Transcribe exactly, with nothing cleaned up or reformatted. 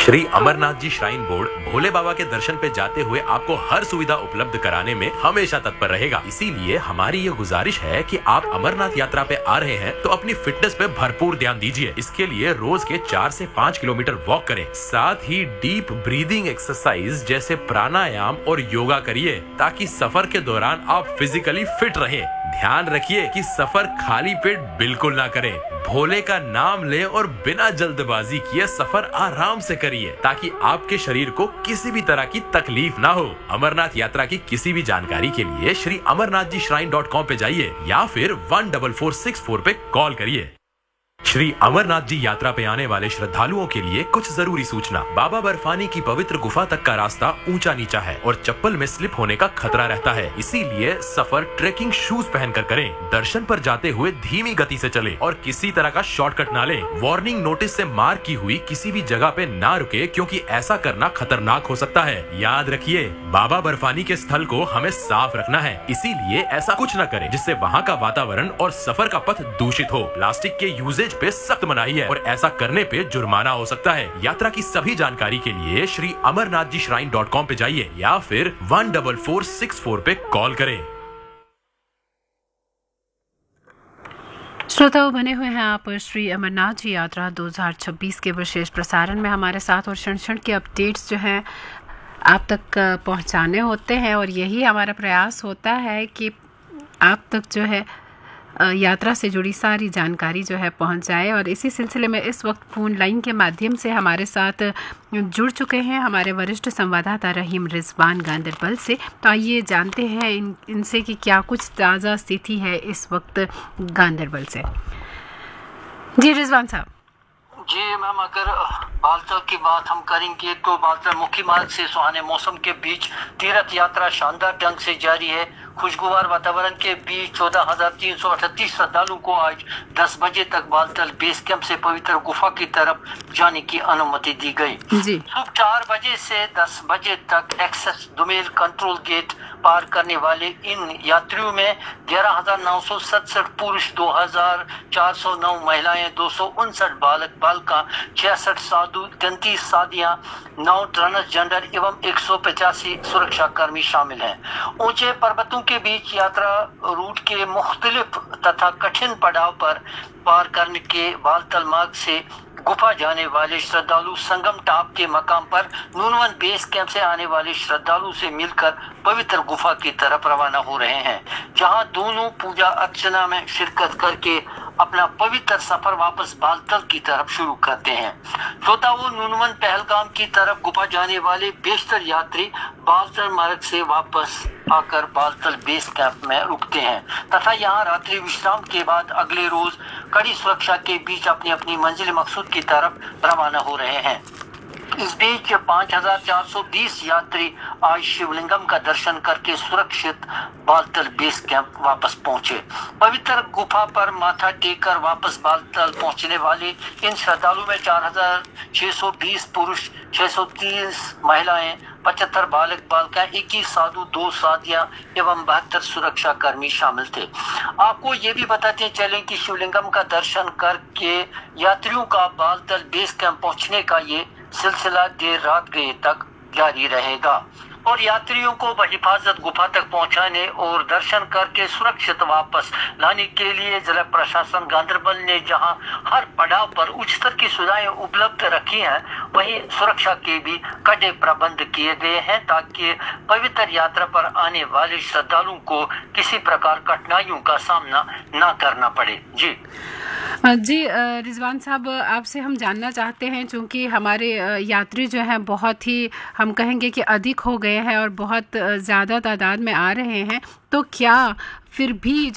Shri Amarnath ji shrine board भोले बाबा के दर्शन पे जाते हुए आपको हर सुविधा उपलब्ध कराने में हमेशा तत्पर रहेगा। इसीलिए हमारी ये गुजारिश है कि आप अमरनाथ यात्रा पे आ रहे हैं तो अपनी फिटनेस पे भरपूर ध्यान दीजिए। इसके लिए रोज के चार से पाँच किलोमीटर वॉक करें, साथ ही डीप ब्रीदिंग एक्सरसाइज जैसे प्राणायाम और योगा करिए ताकि सफर के दौरान आप फिजिकली फिट रहें। ध्यान रखिए कि सफर खाली पेट बिल्कुल ना करें। भोले का नाम लें और बिना जल्दबाजी किए सफर आराम से करिए ताकि आपके शरीर को किसी भी तरह की तकलीफ ना हो। अमरनाथ यात्रा की किसी भी जानकारी के लिए Shri Amarnath ji shrine dot com पे जाइए या फिर one double four six four पे कॉल करिए। श्री अमरनाथ जी यात्रा पे आने वाले श्रद्धालुओं के लिए कुछ जरूरी सूचना। बाबा बर्फानी की पवित्र गुफा तक का रास्ता ऊंचा नीचा है और चप्पल में स्लिप होने का खतरा रहता है, इसीलिए सफर ट्रेकिंग शूज पहनकर करें। दर्शन पर जाते हुए धीमी गति से चलें और किसी तरह का शॉर्टकट ना लें। वार्निंग नोटिस से मार्क की हुई किसी भी जगह पे ना रुके क्योंकि ऐसा करना खतरनाक हो सकता है। याद रखिए, बाबा बर्फानी के स्थल को हमें साफ रखना है, इसीलिए ऐसा कुछ न करें जिससे वहाँ का वातावरण और सफर का पथ दूषित हो। प्लास्टिक के यूजेज पे सख्त मनाही है और ऐसा करने पे जुर्माना हो सकता है। यात्रा की सभी जानकारी के लिए Shri Amarnath ji shrine dot com पे जाइए या फिर one double four six four पे कॉल करें। श्रोताओं, बने हुए हैं आप श्री अमरनाथ जी यात्रा दो हज़ार छब्बीस के विशेष प्रसारण में हमारे साथ और क्षण क्षण के अपडेट्स जो हैं आप तक पहुंचाने होते हैं और यही हमारा प्रयास होता है कि आप तक जो है यात्रा से जुड़ी सारी जानकारी जो है पहुंच जाए। और इसी सिलसिले में इस वक्त फ़ोन लाइन के माध्यम से हमारे साथ जुड़ चुके हैं हमारे वरिष्ठ संवाददाता रहीम रिजवान गांदरबल से। तो आइए जानते हैं इन इनसे कि क्या कुछ ताज़ा स्थिति है इस वक्त गांदरबल से। जी रिजवान साहब। जी मैम, अगर बालतल की बात हम करेंगे तो बालतल मुख्य मार्ग से सुहाने मौसम के बीच तीर्थ यात्रा शानदार ढंग से जारी है। खुशगवार वातावरण के बीच चौदह हजार तीन सौ अड़तीस श्रद्धालुओं को आज दस बजे तक बालतल बेस कैंप से पवित्र गुफा की तरफ जाने की अनुमति दी गई। सुबह चार बजे से दस बजे तक एक्सेस दुमेल कंट्रोल गेट पार करने वाले इन यात्रियों में ग्यारह हजार नौ सौ सड़सठ पुरुष, दो हजार चार सौ नौ महिलाएं, दो सौ उनसठ बालक बालिका, छियासठ साधु, तैंतीस साधियां, नौ ट्रांसजेंडर एवं एक सौ पचासी सुरक्षा कर्मी शामिल हैं। ऊंचे पर्वतों के बीच यात्रा रूट के मुख्तलिफ तथा कठिन पड़ाव पर पार करने के बालतल मार्ग से गुफा जाने वाले श्रद्धालु संगम टॉप के मकाम पर नूनवन बेस कैंप से आने वाले श्रद्धालु से मिलकर पवित्र गुफा की तरफ रवाना हो रहे हैं, जहां दोनों पूजा अर्चना में शिरकत करके अपना पवित्र सफर वापस बालतल की तरफ शुरू करते हैं। श्रोताओं, नूनवन पहलगाम की तरफ गुफा जाने वाले बेशतर यात्री बालतल मार्ग से वापस आकर बालतल बेस कैंप में रुकते हैं तथा यहां रात्रि विश्राम के बाद अगले रोज कड़ी सुरक्षा के बीच अपनी अपनी मंजिल मकसूद की तरफ रवाना हो रहे हैं। इस बीच पाँच हजार चार सौ बीस यात्री आज शिवलिंगम का दर्शन करके सुरक्षित बालतल बेस कैंप वापस पहुंचे। पवित्र गुफा पर माथा टेककर वापस बालतल पहुंचने वाले इन श्रद्धालुओं में चार हजार छह सौ बीस पुरुष, छह सौ तीस महिलाएं, पचहत्तर बालक बालिका, इक्कीस साधु, दो साधियां एवं बहत्तर सुरक्षा कर्मी शामिल थे। आपको ये भी बताते चलें कि शिवलिंगम का दर्शन करके यात्रियों का बालतल बेस कैंप पहुंचने का ये सिलसिला देर रात गए तक जारी रहेगा और यात्रियों को बहिफाजत गुफा तक पहुंचाने और दर्शन करके सुरक्षित वापस लाने के लिए जिला प्रशासन गांदरबल ने जहां हर पड़ाव पर उच्च स्तर की सुविधाएं उपलब्ध रखी हैं, वहीं सुरक्षा के भी कड़े प्रबंध किए गए हैं ताकि पवित्र यात्रा पर आने वाले श्रद्धालुओं को किसी प्रकार कठिनाइयों का सामना न करना पड़े। जी जी रिजवान साहब, आपसे हम जानना चाहते हैं, चूंकि हमारे यात्री जो हैं बहुत ही हम कहेंगे कि अधिक हो गए हैं और बहुत ज़्यादा तादाद में आ रहे हैं, तो क्या फिर भी